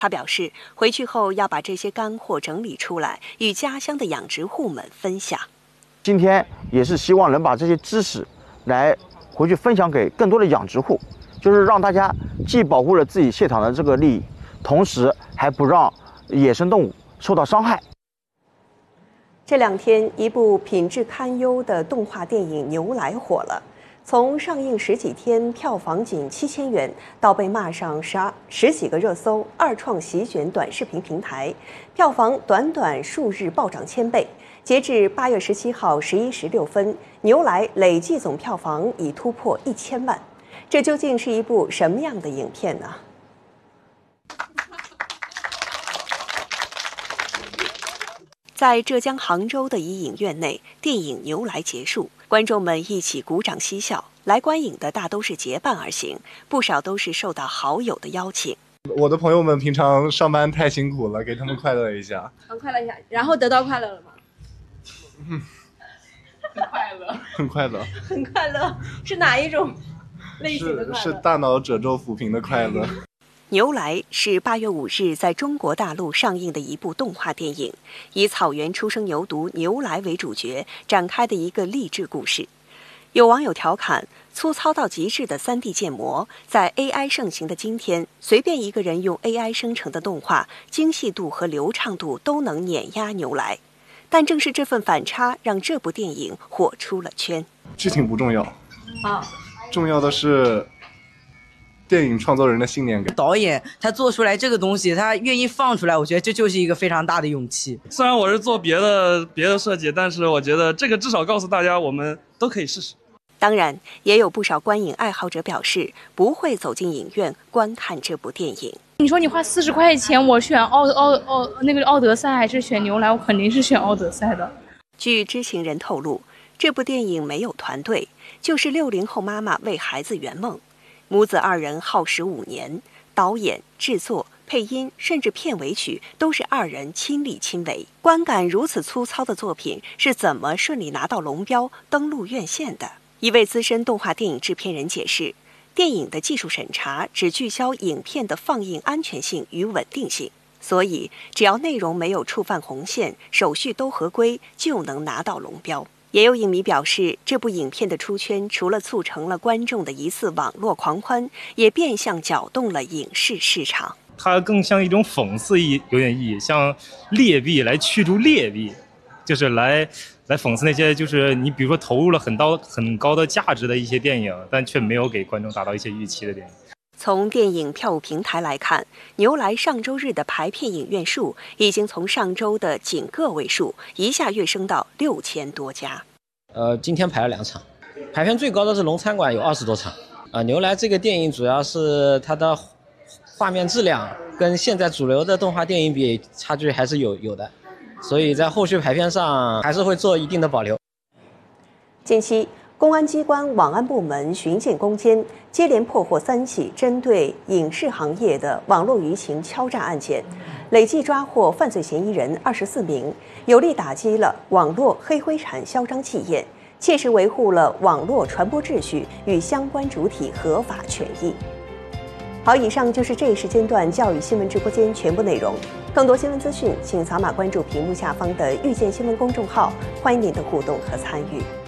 他表示，回去后要把这些干货整理出来，与家乡的养殖户们分享。 今天也是希望能把这些知识来回去分享给更多的养殖户，就是让大家既保护了自己蟹场的这个利益，同时还不让野生动物受到伤害。 这2天，一部品质堪忧的动画电影《牛来》火了。从上映10几天，票房仅7000元，到被骂上十几个热搜，二创席卷短视频平台，票房短短数日暴涨1000倍。截至8月17号11时6分，《牛来》累计总票房已突破1000万。这究竟是一部什么样的影片呢？在浙江杭州的一影院内，电影《牛来》结束，观众们一起鼓掌嬉笑。来观影的大都是结伴而行，不少都是受到好友的邀请。 我的朋友们平常上班太辛苦了，给他们快乐一下。 快乐一下，然后得到快乐了吗？ 很快乐，很快乐， 很快乐，是哪一种类型的快乐？ 是大脑褶皱抚平的快乐。 牛来是8月5日在中国大陆上映的一部动画电影，以草原初生牛犊牛来为主角展开的一个励志故事。有网友调侃，粗糙到极致的3D 建模，在 AI 盛行的今天，随便一个人用 AI 生成的动画，精细度和流畅度都能碾压牛来。但正是这份反差，让这部电影火出了圈。 剧情不重要，重要的是电影创作人的信念感。 导演他做出来这个东西，他愿意放出来，我觉得这就是一个非常大的勇气。 虽然我是做别的设计，但是我觉得这个至少告诉大家，我们都可以试试。 当然，也有不少观影爱好者表示不会走进影院观看这部电影。 你说你花40块钱，我选奥德赛还是选牛来？我肯定是选奥德赛的。 据知情人透露，这部电影没有团队，就是60后妈妈为孩子圆梦。母子2人耗时5年，导演、制作、配音，甚至片尾曲都是2人亲力亲为。观感如此粗糙的作品是怎么顺利拿到龙标登陆院线的？一位资深动画电影制片人解释，电影的技术审查只聚焦影片的放映安全性与稳定性，所以只要内容没有触犯红线，手续都合规，就能拿到龙标。也有影迷表示，这部影片的出圈，除了促成了观众的一次网络狂欢，也变相搅动了影视市场。 它更像一种讽刺有点意义，像劣币来驱逐劣币，就是来讽刺那些就是你比如说投入了很高的价值的一些电影，但却没有给观众达到一些预期的电影。 从电影票务平台来看，牛来上周日的排片影院数已经从上周的仅个位数一下跃升到6000多家。 今天排了2场，排片最高的是龙餐馆有20多场。牛来这个电影主要是它的画面质量跟现在主流的动画电影比差距还是有的，所以在后续排片上还是会做一定的保留。 近期，公安机关网安部门巡检攻坚，接连破获3起针对影视行业的网络舆情敲诈案件，累计抓获犯罪嫌疑人24名，有力打击了网络黑灰产嚣张气焰，切实维护了网络传播秩序与相关主体合法权益。好，以上就是这一时间段教育新闻直播间全部内容。更多新闻资讯，请扫码关注屏幕下方的遇见新闻公众号，欢迎您的互动和参与。